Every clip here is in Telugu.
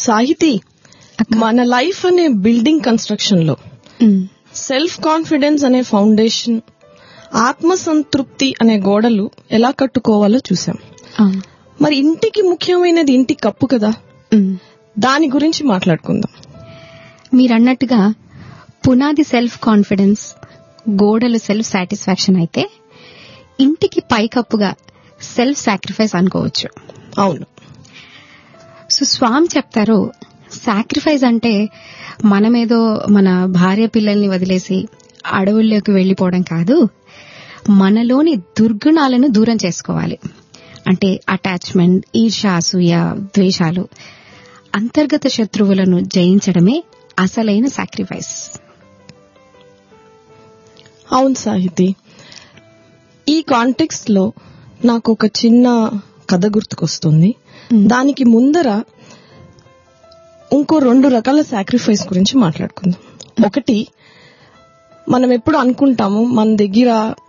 సాహితీ, మన లైఫ్ అనే బిల్డింగ్ కన్స్ట్రక్షన్ లో సెల్ఫ్ కాన్ఫిడెన్స్ అనే ఫౌండేషన్, ఆత్మసంతృప్తి అనే గోడలు ఎలా కట్టుకోవాలో చూసాం. మరి ఇంటికి ముఖ్యమైనది ఇంటి కప్పు కదా, దాని గురించి మాట్లాడుకుందాం. మీరన్నట్టుగా పునాది సెల్ఫ్ కాన్ఫిడెన్స్, గోడలు సెల్ఫ్ సాటిస్ఫాక్షన్ అయితే ఇంటికి పైకప్పుగా సెల్ఫ్ సాక్రిఫైస్ అనుకోవచ్చు. అవును. సో స్వామి చెప్తారు, సాక్రిఫైస్ అంటే మనమేదో మన భార్య పిల్లల్ని వదిలేసి అడవుల్లోకి వెళ్లిపోవడం కాదు, మనలోని దుర్గుణాలను దూరం చేసుకోవాలి. అంటే అటాచ్మెంట్, ఈర్ష్య, అసూయ, ద్వేషాలు, అంతర్గత శత్రువులను జయించడమే అసలైన సాక్రిఫైస్. అవును సాహితీ, ఈ కాంటెక్స్ట్ లో నాకు ఒక చిన్న కథ గుర్తుకొస్తుంది. దానికి ముందర ఇంకో 2 రకాల సాక్రిఫైస్ గురించి మాట్లాడుకుందాం. ఒకటి, మనం ఎప్పుడు అనుకుంటాము మన దగ్గర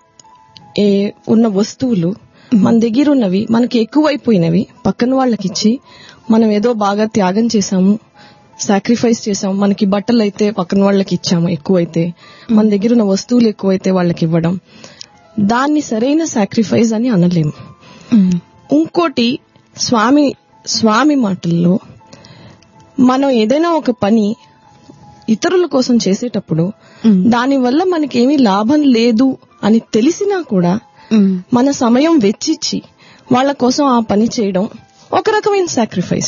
ఉన్న వస్తువులు, మన దగ్గర ఉన్నవి మనకి ఎక్కువైపోయినవి పక్కన వాళ్ళకి ఇచ్చి మనం ఏదో బాగా త్యాగం చేశాము, సాక్రిఫైస్ చేశాము. మనకి బట్టలు అయితే పక్కన వాళ్ళకి ఇచ్చాము ఎక్కువైతే, మన దగ్గర ఉన్న వస్తువులు ఎక్కువైతే వాళ్ళకి ఇవ్వడం, దాన్ని సరైన సాక్రిఫైస్ అని అనలేము. ఇంకోటి, స్వామి మాటల్లో మనం ఏదైనా ఒక పని ఇతరుల కోసం చేసేటప్పుడు దానివల్ల మనకేమీ లాభం లేదు అని తెలిసినా కూడా మన సమయం వెచ్చిచ్చి వాళ్ళ కోసం ఆ పని చేయడం ఒక రకమైన సాక్రిఫైస్.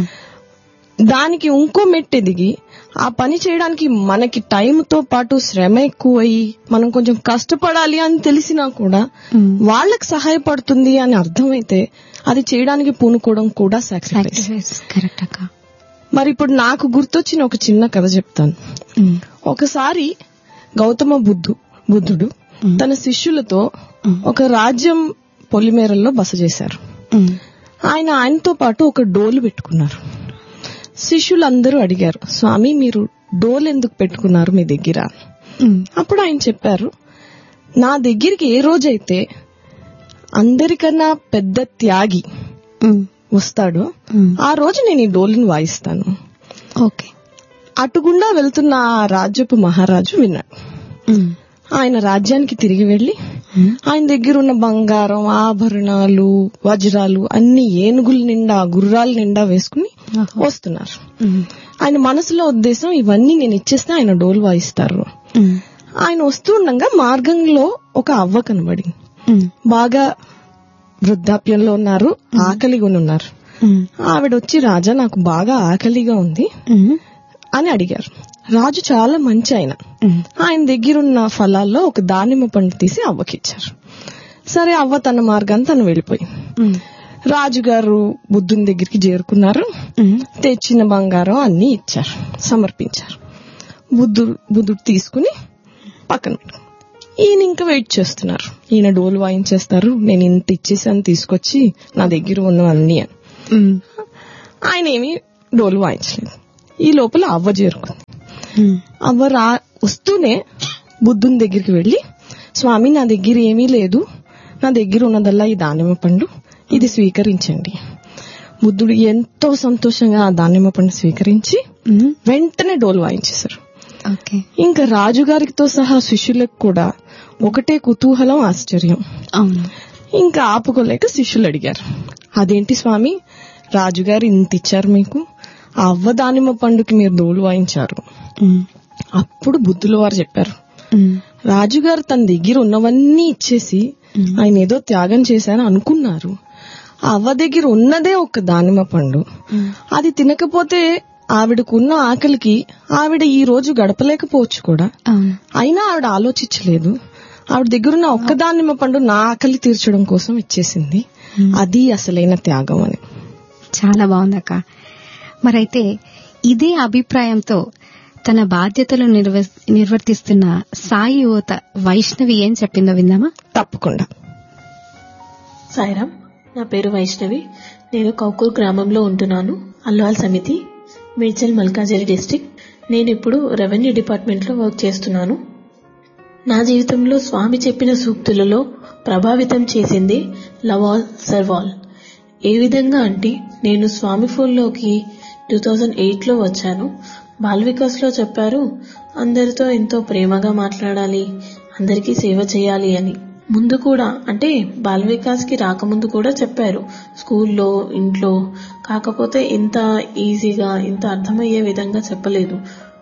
దానికి ఇంకో మెట్టు ఎదిగి ఆ పని చేయడానికి మనకి టైంతో పాటు శ్రమ ఎక్కువయ్యి మనం కొంచెం కష్టపడాలి అని తెలిసినా కూడా వాళ్ళకి సహాయపడుతుంది అని అర్థమైతే అది చేయడానికి పూనుకోవడం కూడా సాక్రిఫైస్. మరి ఇప్పుడు నాకు గుర్తొచ్చిన ఒక చిన్న కథ చెప్తాను. ఒకసారి గౌతమ బుద్ధుడు తన శిష్యులతో ఒక రాజ్యం పొలిమేరల్లో బస చేశారు. ఆయనతో పాటు ఒక డోలు పెట్టుకున్నారు. శిష్యులందరూ అడిగారు, స్వామి మీరు డోలు ఎందుకు పెట్టుకున్నారు మీ దగ్గర? అప్పుడు ఆయన చెప్పారు, నా దగ్గరికి ఏ రోజైతే అందరికన్నా పెద్ద త్యాగి వస్తాడో ఆ రోజు నేను ఈ డోలుని వాయిస్తాను. అటుగుండా వెళ్తున్న ఆ రాజ్యపు మహారాజు విన్నాడు. ఆయన రాజ్యానికి తిరిగి వెళ్లి ఆయన దగ్గర ఉన్న బంగారం, ఆభరణాలు, వజ్రాలు అన్ని ఏనుగుల నిండా, గుర్రాల నిండా వేసుకుని వస్తున్నారు. ఆయన మనసులో ఉద్దేశం, ఇవన్నీ నేను ఇచ్చేస్తే ఆయన డోలు వాయిస్తారు. ఆయన వస్తూ ఉండగా మార్గంలో ఒక అవ్వ కనబడింది. బాగా వృద్ధాప్యంలో ఉన్నారు, ఆకలిగా ఉన్నారు. ఆవిడ వచ్చి, రాజా నాకు బాగా ఆకలిగా ఉంది అని అడిగారు. రాజు చాలా మంచి ఆయన దగ్గరున్న ఫలాల్లో ఒక దానిమ్మ పండు తీసి అవ్వకిచ్చారు. సరే, అవ్వ తన మార్గాన్ని తను వెళ్ళిపోయింది. రాజుగారు బుద్ధుని దగ్గరికి చేరుకున్నారు. తెచ్చిన బంగారం అన్ని ఇచ్చారు, సమర్పించారు. బుద్ధుడు తీసుకుని పక్కన పెట్టారు. ఈయన ఇంకా వెయిట్ చేస్తున్నారు. ఈయన డోలు వాయించేస్తారు, నేను ఇంత ఇచ్చేసాను తీసుకొచ్చి నా దగ్గర ఉన్నవన్నీ అని. ఆయన ఏమి డోలు వాయించలేదు. ఈ లోపల అవ్వ చేరుకుంది. అవ్వ వస్తూనే బుద్ధుని దగ్గరికి వెళ్లి, స్వామి నా దగ్గర ఏమీ లేదు, నా దగ్గర ఉన్నదల్లా ఈ దానిమ్మ పండు, ఇది స్వీకరించండి. బుద్ధుడు ఎంతో సంతోషంగా ఆ దానిమ్మ పండు స్వీకరించి వెంటనే డోలు వాయించేశారు. ఇంకా రాజుగారితో సహా శిష్యులకు కూడా ఒకటే కుతూహలం, ఆశ్చర్యం. ఇంకా ఆపుకోలేక శిష్యులు అడిగారు, అదేంటి స్వామి, రాజుగారు ఇంత ఇచ్చారు మీకు, ఆ అవ్వ దానిమ్మ పండుకి మీరు డోలు వాయించారు. అప్పుడు బుద్ధుల వారు చెప్పారు, రాజుగారు తన దగ్గర ఉన్నవన్నీ ఇచ్చేసి ఆయన ఏదో త్యాగం చేశారని అనుకున్నారు. ఆ అవ్వ దగ్గర ఉన్నదే ఒక దానిమ్మ పండు, అది తినకపోతే ఆవిడకున్న ఆకలికి ఆవిడ ఈ రోజు గడపలేకపోవచ్చు కూడా. అయినా ఆవిడ ఆలోచించలేదు, ఆవిడ దగ్గరున్న ఒక్క దానిమ్మ పండు నా ఆకలి తీర్చడం కోసం ఇచ్చేసింది, అది అసలైన త్యాగం అని. చాలా బాగుందక్క. మరైతే ఇదే అభిప్రాయంతో తన బాధ్యతలు నిర్వర్తిస్తున్న సాయి యువత వైష్ణవి ఏం చెప్పిందో విందామా? తప్పకుండా. సాయిరామ్, నా పేరు వైష్ణవి. నేను కౌకూర్ గ్రామంలో ఉంటున్నాను. అల్వాల్ సమితి, మేడ్చల్, మల్కాజిగిరి డిస్ట్రిక్ట్. నేను ఇప్పుడు రెవెన్యూ డిపార్ట్మెంట్ లో వర్క్ చేస్తున్నాను. నా జీవితంలో స్వామి చెప్పిన సూక్తులలో ప్రభావితం చేసింది లవ్ ఆల్ సర్వ్ ఆల్. ఏ విధంగా అంటే, నేను స్వామి ఫోన్లోకి 2008లో వచ్చాను. బాల్ వికాస్ లో చెప్పారు అందరితో ఎంతో ప్రేమగా మాట్లాడాలి, అందరికీ సేవ చేయాలి అని. ముందు కూడా అంటే బాల్ వికాస్ కి రాకముందు కూడా చెప్పారు స్కూల్లో, ఇంట్లో. కాకపోతే ఇంత ఈజీగా, ఇంత అర్థమయ్యే విధంగా చెప్పలేదు.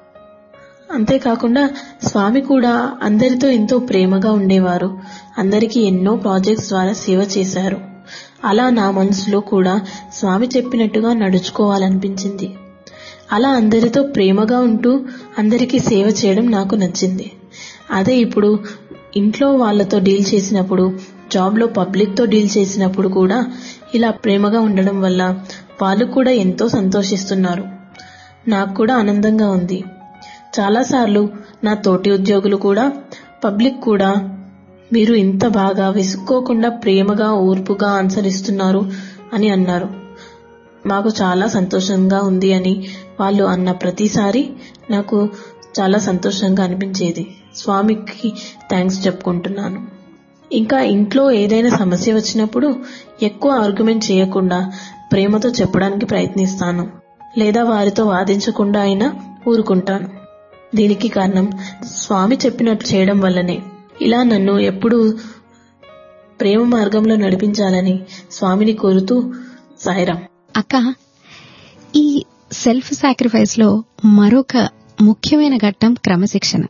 అంతేకాకుండా స్వామి కూడా అందరితో ఎంతో ప్రేమగా ఉండేవారు. అందరికీ ఎన్నో ప్రాజెక్ట్స్ ద్వారా సేవ చేశారు. అలా నా మనసులో కూడా స్వామి చెప్పినట్టుగా నడుచుకోవాలనిపించింది. అలా అందరితో ప్రేమగా ఉంటూ అందరికీ సేవ చేయడం నాకు నచ్చింది. అదే ఇప్పుడు ఇంట్లో వాళ్ళతో డీల్ చేసినప్పుడు, జాబ్లో పబ్లిక్తో డీల్ చేసినప్పుడు కూడా ఇలా ప్రేమగా ఉండడం వల్ల వాళ్ళు కూడా ఎంతో సంతోషిస్తున్నారు. నాకు కూడా ఆనందంగా ఉంది. చాలాసార్లు నా తోటి ఉద్యోగులు కూడా, పబ్లిక్ కూడా మీరు ఇంత బాగా విసుక్కోకుండా ప్రేమగా, ఓర్పుగా ఆన్సర్ ఇస్తున్నారు అని అన్నారు. మాకు చాలా సంతోషంగా ఉంది అని వాళ్ళు అన్న ప్రతిసారి నాకు చాలా సంతోషంగా అనిపించేది. స్వామికి థ్యాంక్స్ చెప్పుకుంటున్నాను. ఇంకా ఇంట్లో ఏదైనా సమస్య వచ్చినప్పుడు ఎక్కువ ఆర్గ్యుమెంట్ చేయకుండా ప్రేమతో చెప్పడానికి ప్రయత్నిస్తాను, లేదా వారితో వాదించకుండా అయినా ఊరుకుంటాను. దీనికి కారణం స్వామి చెప్పినట్లు చేయడం వల్లనే. ఇలా నన్ను ఎప్పుడూ ప్రేమ మార్గంలో నడిపించాలని స్వామిని కోరుతూ సాయిరాం. అక్క, ఈ సెల్ఫ్ సాక్రిఫైస్ లో మరొక ముఖ్యమైన ఘట్టం క్రమశిక్షణ.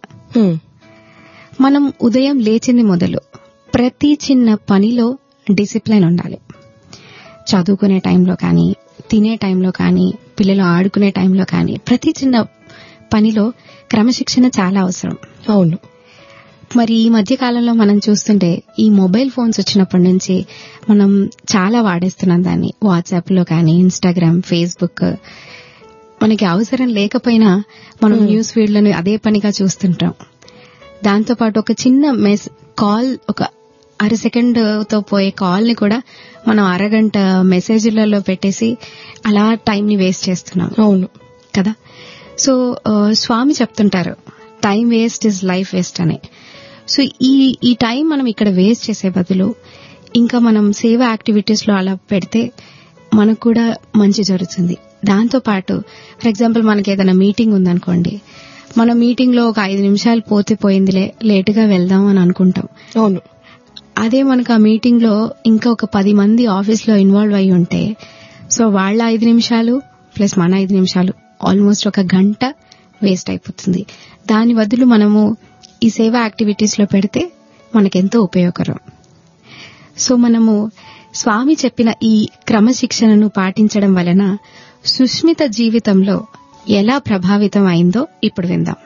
మనం ఉదయం లేచింది మొదలు ప్రతి చిన్న పనిలో డిసిప్లైన్ ఉండాలి. చదువుకునే టైంలో కానీ, తినే టైంలో కానీ, పిల్లలు ఆడుకునే టైంలో కానీ, ప్రతి చిన్న పనిలో క్రమశిక్షణ చాలా అవసరం. అవును. మరి ఈ మధ్య కాలంలో మనం చూస్తుంటే ఈ మొబైల్ ఫోన్స్ వచ్చినప్పటి నుంచి మనం చాలా వాడేస్తున్నాం దాన్ని. వాట్సాప్ లో కానీ, ఇన్స్టాగ్రామ్, ఫేస్బుక్. మనకి అవసరం లేకపోయినా మనం న్యూస్ ఫీడ్లను అదే పనిగా చూస్తుంటాం. దాంతోపాటు ఒక చిన్న కాల్, ఒక అర సెకండ్ తో పోయే కాల్ ని కూడా మనం అరగంట మెసేజ్లలో పెట్టేసి అలా టైం ని వేస్ట్ చేస్తున్నాం. అవును కదా. సో స్వామి చెప్తుంటారు time waste is life waste అని. సో ఈ టైం మనం ఇక్కడ వేస్ట్ చేసే బదులు ఇంకా మనం సేవ యాక్టివిటీస్ లో అలా పెడితే మనకు కూడా మంచి జరుగుతుంది. దాంతో పాటు ఫర్ ఎగ్జాంపుల్ మనకి ఏదైనా మీటింగ్ ఉందనుకోండి, మన మీటింగ్ లో ఒక 5 నిమిషాలు పోతే పోయిందిలే, లేటుగా వెళ్దాం అని అనుకుంటాం. అవును. అదే మనకు ఆ మీటింగ్ లో ఇంకా ఒక 10 మంది ఆఫీస్ లో ఇన్వాల్వ్ అయి ఉంటే, సో వాళ్ళ 5 నిమిషాలు ప్లస్ మన 5 నిమిషాలు ఆల్మోస్ట్ ఒక గంట వేస్ట్ అయిపోతుంది. దాని బదులు మనము ఈ సేవా యాక్టివిటీస్ లో పెడితే మనకెంతో ఉపయోగకరం. సో మనము స్వామి చెప్పిన ఈ క్రమశిక్షణను పాటించడం వలన సుష్మిత జీవితంలో ఎలా ప్రభావితం అయిందో ఇప్పుడు విందాం.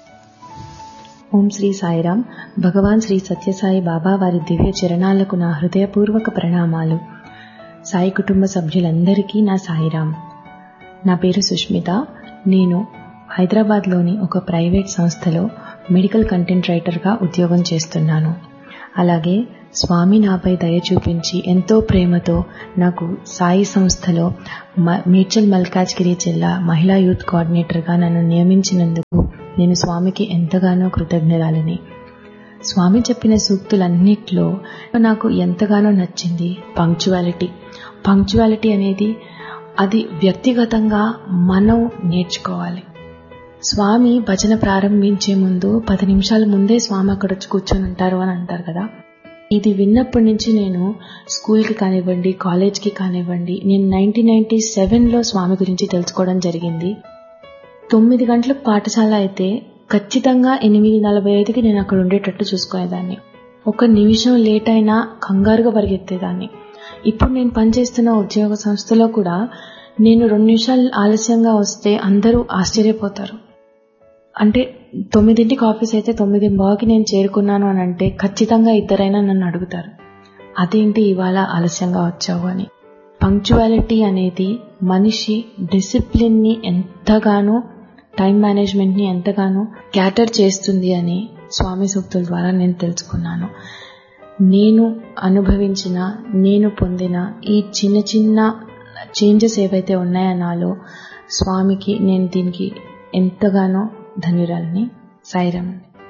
ఓం శ్రీ సాయిరాం. భగవాన్ శ్రీ సత్యసాయి బాబా వారి దివ్య చరణాలకు నా హృదయపూర్వక ప్రణామాలు. సాయి కుటుంబ సభ్యులందరికీ నా సాయిరాం. నా పేరు సుష్మిత. నేను హైదరాబాద్లోని ఒక ప్రైవేట్ సంస్థలో మెడికల్ కంటెంట్ రైటర్గా ఉద్యోగం చేస్తున్నాను. అలాగే స్వామి నాపై దయ చూపించి ఎంతో ప్రేమతో నాకు సాయి సంస్థలో మేడ్చల్ మల్కాజ్గిరి జిల్లా మహిళా యూత్ కోఆర్డినేటర్గా నన్ను నియమించినందుకు నేను స్వామికి ఎంతగానో కృతజ్ఞరాలని. స్వామి చెప్పిన సూక్తులన్నిట్లో నాకు ఎంతగానో నచ్చింది పంక్చువాలిటీ అనేది అది వ్యక్తిగతంగా మనం నేర్చుకోవాలి. స్వామి భజన ప్రారంభించే ముందు 10 నిమిషాల ముందే స్వామి అక్కడ వచ్చి కూర్చొని ఉంటారు అని అంటారు కదా. ఇది విన్నప్పటి నుంచి నేను స్కూల్కి కానివ్వండి, కాలేజ్కి కానివ్వండి, నేను 1997లో స్వామి గురించి తెలుసుకోవడం జరిగింది. 9 గంటలకు పాఠశాల అయితే ఖచ్చితంగా 8:45కి నేను అక్కడ ఉండేటట్టు చూసుకునేదాన్ని. 1 నిమిషం లేట్ అయినా కంగారుగా పరిగెత్తేదాన్ని. ఇప్పుడు నేను పనిచేస్తున్న ఉద్యోగ సంస్థలో కూడా నేను 2 నిమిషాలు ఆలస్యంగా వస్తే అందరూ ఆశ్చర్యపోతారు. అంటే 9ంటికి ఆఫీస్ అయితే 9:15కి నేను చేరుకున్నాను అని అంటే ఖచ్చితంగా ఇద్దరైనా నన్ను అడుగుతారు, అదేంటి ఇవాళ ఆలస్యంగా వచ్చావు అని. పంక్చువాలిటీ అనేది మనిషి డిసిప్లిన్ని ఎంతగానో, టైం మేనేజ్మెంట్ని ఎంతగానో క్యాటర్ చేస్తుంది అని స్వామి సూక్తుల ద్వారా నేను తెలుసుకున్నాను. నేను అనుభవించిన, నేను పొందిన ఈ చిన్న చిన్న చేంజెస్ ఏవైతే ఉన్నాయో నాలో, స్వామికి నేను దీనికి ఎంతగానో ధన్యురాలని. సాయిరామ్.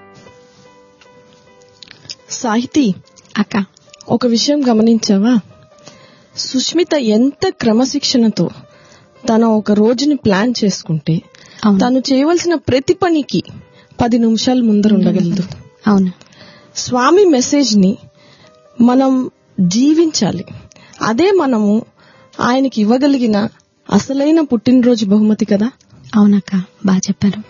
సాహితీ అక్క, ఒక విషయం గమనించావా? సుష్మిత ఎంత క్రమశిక్షణతో తన ఒక రోజుని ప్లాన్ చేసుకుంటే తను చేయవలసిన ప్రతి పనికి 10 నిమిషాలు ముందర ఉండగలదు. అవును. స్వామి మెసేజ్ ని మనం జీవించాలి. అదే మనము ఆయనకి ఇవ్వగలిగిన అసలైన పుట్టినరోజు బహుమతి కదా. అవునక్క, బాగా చెప్పారు.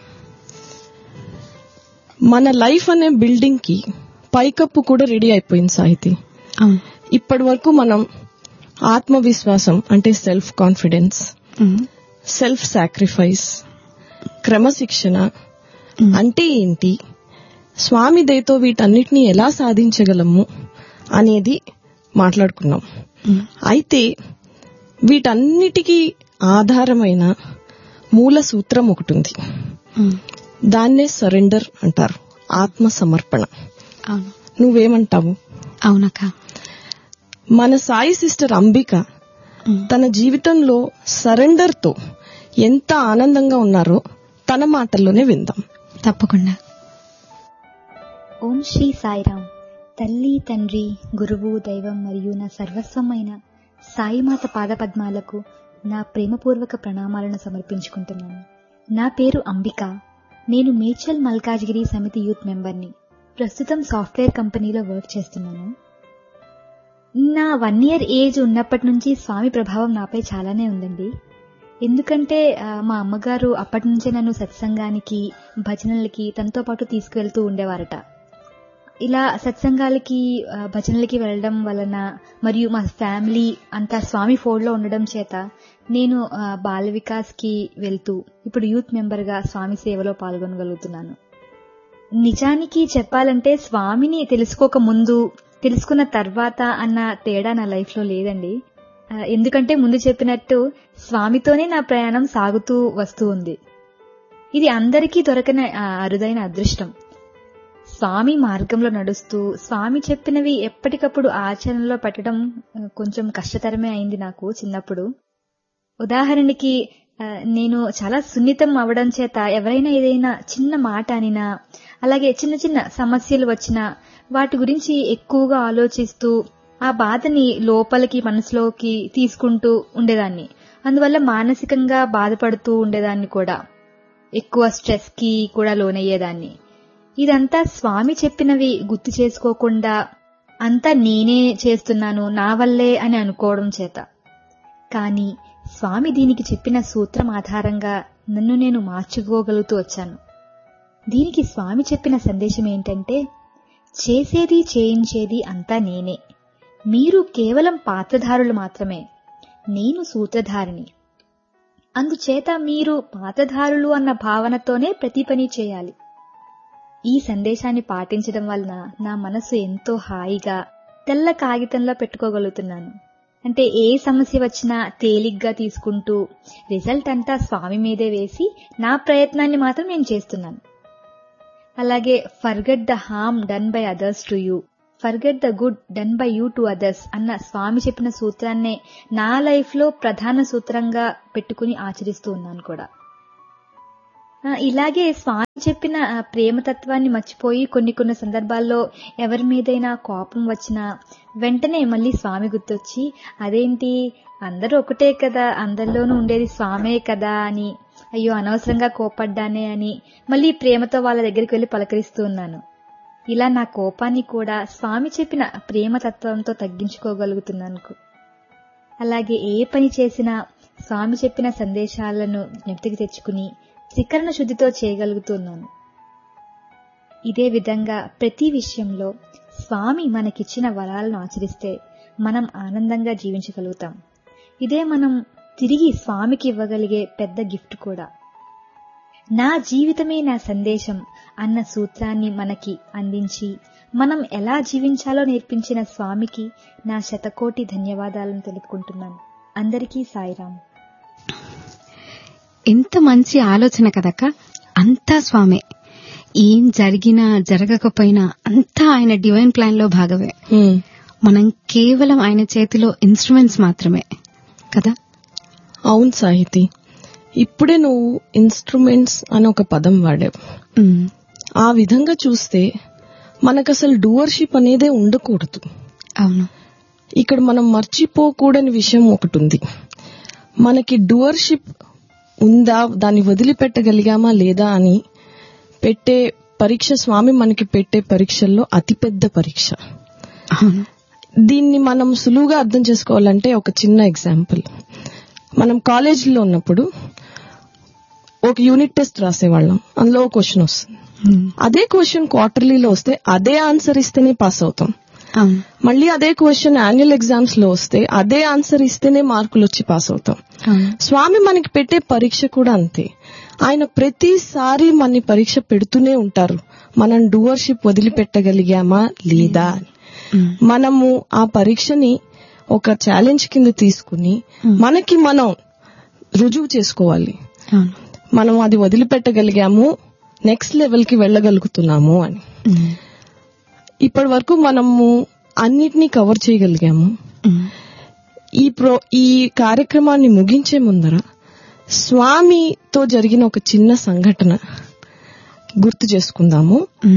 మన లైఫ్ అనే బిల్డింగ్ కి పైకప్పు కూడా రెడీ అయిపోయింది సాహితి. ఇప్పటి వరకు మనం ఆత్మవిశ్వాసం అంటే సెల్ఫ్ కాన్ఫిడెన్స్, సెల్ఫ్ సాక్రిఫైస్, క్రమశిక్షణ అంటే ఏంటి, స్వామి దయతో వీటన్నిటిని ఎలా సాధించగలము అనేది మాట్లాడుకున్నాం. అయితే వీటన్నిటికీ ఆధారమైన మూల సూత్రం ఒకటి ఉంది. దాన్నే సరెండర్ అంటారు, ఆత్మ సమర్పణ. నువ్వేమంటావు? అవునక్క, మన సాయి సిస్టర్ అంబిక తన జీవితంలో సరెండర్ తో ఎంత ఆనందంగా ఉన్నారో తన మాటల్లోనే విందాం. తప్పకుండా. ఓం శ్రీ సాయిరాం. తల్లి, తండ్రి, గురువు, దైవం మరియు నా సర్వస్వమైన సాయిమాత పాదపద్మాలకు నా ప్రేమపూర్వక ప్రణామాలను సమర్పించుకుంటున్నాను. నా పేరు అంబిక. నేను మేడ్చల్ మల్కాజ్గిరి సమితి యూత్ మెంబర్ని. ప్రస్తుతం సాఫ్ట్వేర్ కంపెనీలో వర్క్ చేస్తున్నాను. నా 1 year ఏజ్ ఉన్నప్పటి నుంచి స్వామి ప్రభావం నాపై చాలానే ఉందండి. ఎందుకంటే మా అమ్మగారు అప్పటి నుంచే నన్ను సత్సంగానికి, భజనలకి తనతో పాటు తీసుకువెళ్తూ ఉండేవారట. ఇలా సత్సంగాలకి, భజనలకి వెళ్ళడం వలన మరియు మా ఫ్యామిలీ అంతా స్వామి ఫోల్డ్లో ఉండడం చేత నేను బాల వికాస్కి వెళ్తూ ఇప్పుడు యూత్ మెంబర్గా స్వామి సేవలో పాల్గొనగలుగుతున్నాను. నిజానికి చెప్పాలంటే స్వామిని తెలుసుకోక ముందు, తెలుసుకున్న తర్వాత అన్న తేడా నా లైఫ్లో లేదండి. ఎందుకంటే ముందు చెప్పినట్టు స్వామితోనే నా ప్రయాణం సాగుతూ వస్తూ ఉంది. ఇది అందరికీ దొరకని అరుదైన అదృష్టం. స్వామి మార్గంలో నడుస్తూ స్వామి చెప్పినవి ఎప్పటికప్పుడు ఆచరణలో పెట్టడం కొంచెం కష్టతరమే అయింది నాకు చిన్నప్పుడు. ఉదాహరణకి నేను చాలా సున్నితం అవడం చేత ఎవరైనా ఏదైనా చిన్న మాట అనినా, అలాగే చిన్న చిన్న సమస్యలు వచ్చినా వాటి గురించి ఎక్కువగా ఆలోచిస్తూ ఆ బాధని లోపలికి, మనసులోకి తీసుకుంటూ ఉండేదాన్ని. అందువల్ల మానసికంగా బాధపడుతూ ఉండేదాన్ని కూడా, ఎక్కువ స్ట్రెస్ కి కూడా లోనయ్యేదాన్ని. ఇదంతా స్వామి చెప్పినవి గుర్తు చేసుకోకుండా అంతా నేనే చేస్తున్నాను, నా వల్లే అని అనుకోవడం చేత. కానీ స్వామి దీనికి చెప్పిన సూత్రం ఆధారంగా నన్ను నేను మార్చుకోగలుగుతూ వచ్చాను. దీనికి స్వామి చెప్పిన సందేశం ఏంటంటే, చేసేది చేయించేది అంతా నేనే, మీరు కేవలం పాత్రధారులు మాత్రమే, నేను సూత్రధారిని. అందుచేత మీరు పాత్రధారులు అన్న భావనతోనే ప్రతి పని చేయాలి. ఈ సందేశాన్ని పాటించడం వలన నా మనసు ఎంతో హాయిగా తెల్ల కాగితంలో పెట్టుకోగలుగుతున్నాను. అంటే ఏ సమస్య వచ్చినా తేలిగ్గా తీసుకుంటూ రిజల్ట్ అంతా స్వామి మీదే వేసి నా ప్రయత్నాన్ని మాత్రం నేను చేస్తున్నాను. అలాగే forget the harm done by others to you, forget the good done by you to others అన్న స్వామి చెప్పిన సూత్రాన్నే నా లైఫ్ లో ప్రధాన సూత్రంగా పెట్టుకుని ఆచరిస్తూ ఉన్నాను కూడా. ఇలాగే స్వామి చెప్పిన ప్రేమతత్వాన్ని మర్చిపోయి కొన్ని సందర్భాల్లో ఎవరి మీదైనా కోపం వచ్చినా వెంటనే మళ్ళీ స్వామి గుర్తొచ్చి, అదేంటి అందరూ ఒకటే కదా, అందరిలోనూ ఉండేది స్వామే కదా అని, అయ్యో అనవసరంగా కోపడ్డానే అని మళ్ళీ ప్రేమతో వాళ్ళ దగ్గరికి వెళ్లి పలకరిస్తూ ఉన్నాను. ఇలా నా కోపాన్ని కూడా స్వామి చెప్పిన ప్రేమతత్వంతో తగ్గించుకోగలుగుతున్నాను. అలాగే ఏ పని చేసినా స్వామి చెప్పిన సందేశాలను జ్ఞప్తికి తెచ్చుకుని త్రికరణ శుద్ధితో చేయగలుగుతున్నాను. ఇదే విధంగా ప్రతి విషయంలో స్వామి మనకిచ్చిన వరాలను ఆచరిస్తే మనం ఆనందంగా జీవించగలుగుతాం. ఇదే మనం తిరిగి స్వామికి ఇవ్వగలిగే పెద్ద గిఫ్ట్ కూడా. నా జీవితమే నా సందేశం అన్న సూత్రాన్ని మనకి అందించి మనం ఎలా జీవించాలో నేర్పించిన స్వామికి నా శతకోటి ధన్యవాదాలను తెలుపుకుంటున్నాను. అందరికీ సాయిరాం. ఎంత మంచి ఆలోచన కదక్క. అంతా స్వామే, ఏం జరిగినా జరగకపోయినా అంతా ఆయన డివైన్ ప్లాన్ లో భాగమే. మనం కేవలం ఆయన చేతిలో ఇన్స్ట్రుమెంట్స్ మాత్రమే కదా. అవును సాహితి, ఇప్పుడే నువ్వు ఇన్స్ట్రుమెంట్స్ అని ఒక పదం వాడావు. ఆ విధంగా చూస్తే మనకు అసలు డూవర్షిప్ అనేదే ఉండకూడదు. అవును, ఇక్కడ మనం మర్చిపోకూడని విషయం ఒకటి ఉంది. మనకి డూవర్షిప్ ఉందా, దాన్ని వదిలిపెట్టగలిగామా లేదా అని పెట్టే పరీక్ష స్వామి మనకి పెట్టే పరీక్షల్లో అతిపెద్ద పరీక్ష. దీన్ని మనం సులువుగా అర్థం చేసుకోవాలంటే ఒక చిన్న ఎగ్జాంపుల్. మనం కాలేజీలో ఉన్నప్పుడు ఒక యూనిట్ టెస్ట్ రాసేవాళ్ళం, అందులో ఒక క్వశ్చన్ వస్తుంది. అదే క్వశ్చన్ క్వార్టర్లీలో వస్తే అదే ఆన్సర్ ఇస్తేనే పాస్ అవుతాం. మళ్ళీ అదే క్వశ్చన్ యాన్యువల్ ఎగ్జామ్స్ లో వస్తే అదే ఆన్సర్ ఇస్తేనే మార్కులు వచ్చి పాస్ అవుతాం. స్వామి మనకి పెట్టే పరీక్ష కూడా అంతే. ఆయన ప్రతిసారి మన పరీక్ష పెడుతూనే ఉంటారు, మనం డూవర్షిప్ వదిలిపెట్టగలిగామా లేదా. మనము ఆ పరీక్షని ఒక ఛాలెంజ్ కింద తీసుకుని మనకి మనం రుజువు చేసుకోవాలి, మనం అది వదిలిపెట్టగలిగాము, నెక్స్ట్ లెవెల్ కి వెళ్ళగలుగుతున్నాము అని. ఇప్పటి వరకు మనము అన్నిటినీ కవర్ చేయగలిగాము. ఈ కార్యక్రమాన్ని ముగించే ముందర స్వామితో జరిగిన ఒక చిన్న సంఘటన గుర్తు చేసుకుందాము.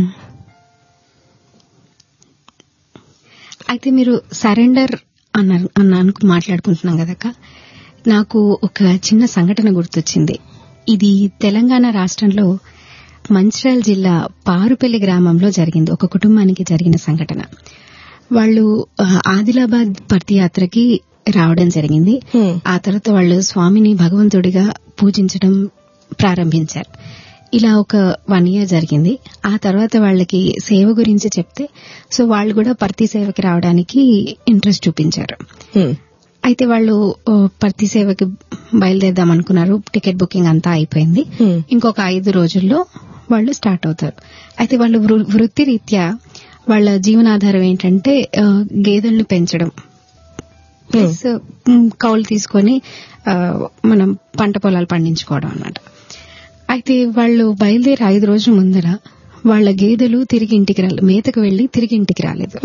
అయితే మీరు సరెండర్ అన్నారు మాట్లాడుకుంటున్నాం కదక్క, నాకు ఒక చిన్న సంఘటన గుర్తొచ్చింది. ఇది తెలంగాణ రాష్ట్రంలో మంచిర్యాల జిల్లా పారుపల్లి గ్రామంలో జరిగింది. ఒక కుటుంబానికి జరిగిన సంఘటన. వాళ్ళు ఆదిలాబాద్ పర్తియాత్రకి రావడం జరిగింది. ఆ తర్వాత వాళ్ళు స్వామిని భగవంతుడిగా పూజించడం ప్రారంభించారు. ఇలా ఒక 1 year జరిగింది. ఆ తర్వాత వాళ్ళకి సేవ గురించి చెప్తే సో వాళ్ళు కూడా పర్తి సేవకి రావడానికి ఇంట్రెస్ట్ చూపించారు. అయితే వాళ్ళు పర్తి సేవకి బయలుదేరదాం అనుకున్నారు. టికెట్ బుకింగ్ అంతా అయిపోయింది. ఇంకొక 5 రోజుల్లో వాళ్ళు స్టార్ట్ అవుతారు. అయితే వాళ్ళు వృత్తి రీత్యా వాళ్ళ జీవనాధారం ఏంటంటే గేదెలను పెంచడం, ప్లస్ కౌలు తీసుకొని మనం పంట పొలాలు పండించుకోవడం అన్నమాట. అయితే వాళ్ళు బయలుదేరి 5 రోజుల ముందర వాళ్ళ గేదెలు తిరిగి ఇంటికి రాలేదు, మేతకు వెళ్లి తిరిగి ఇంటికి రాలేదు.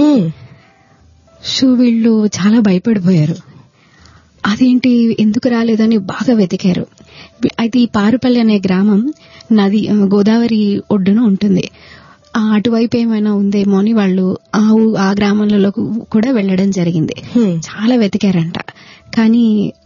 సో వీళ్ళు చాలా భయపడిపోయారు. అదేంటి, ఎందుకు రాలేదని బాగా వెతికారు. అయితే ఈ పారుపల్లి అనే గ్రామం నది గోదావరి ఒడ్డున ఉంటుంది. అటువైపు ఏమైనా ఉందేమో అని వాళ్ళు ఆ గ్రామాలలో కూడా వెళ్లడం జరిగింది. చాలా వెతికారంట, కానీ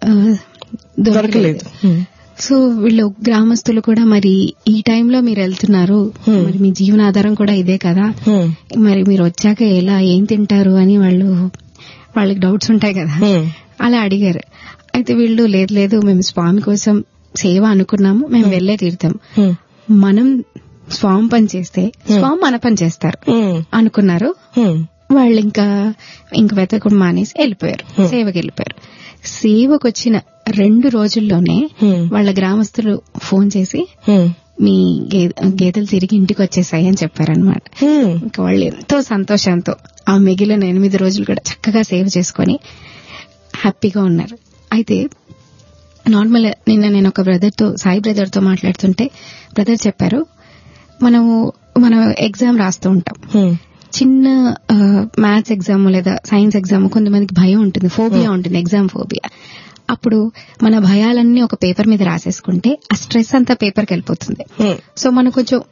దొరకలేదు. సో వీళ్ళు గ్రామస్తులు కూడా మరి ఈ టైంలో మీరు వెళ్తున్నారు, మరి మీ జీవనాధారం కూడా ఇదే కదా, మరి మీరు వచ్చాక ఎలా ఏం తింటారు అని వాళ్ళకి డౌట్స్ ఉంటాయి కదా, అలా అడిగారు. అయితే వీళ్ళు లేదు మేము స్వామి కోసం సేవ అనుకున్నాము, మేము వెళ్లే తీరుతాం, మనం స్వామి పని చేస్తే స్వామి మన పని చేస్తారు అనుకున్నారు. వాళ్ళు ఇంకా వెతకడం మానేసి వెళ్ళిపోయారు, సేవకి వెళ్ళిపోయారు. సేవకు వచ్చిన 2 రోజుల్లోనే వాళ్ళ గ్రామస్తులు ఫోన్ చేసి మీ గేదెలు తిరిగి ఇంటికి వచ్చేసాయి అని చెప్పారనమాట. ఇంకా వాళ్ళు ఎంతో సంతోషంతో ఆ మిగిలిన 8 రోజులు కూడా చక్కగా సేవ చేసుకుని హ్యాపీగా ఉన్నారు. అయితే నార్మల్ నిన్న నేను ఒక సాయి బ్రదర్ తో మాట్లాడుతుంటే బ్రదర్ చెప్పారు, మనం ఎగ్జామ్ రాస్తూ ఉంటాం, చిన్న మ్యాథ్స్ ఎగ్జామ్ లేదా సైన్స్ ఎగ్జామ్ కొంతమందికి భయం ఉంటుంది, ఫోబియా ఉంటుంది, ఎగ్జామ్ ఫోబియా. అప్పుడు మన భయాలన్నీ ఒక పేపర్ మీద రాసేసుకుంటే ఆ స్ట్రెస్ అంతా పేపర్కి వెళ్ళిపోతుంది. సో మనం కొంచెం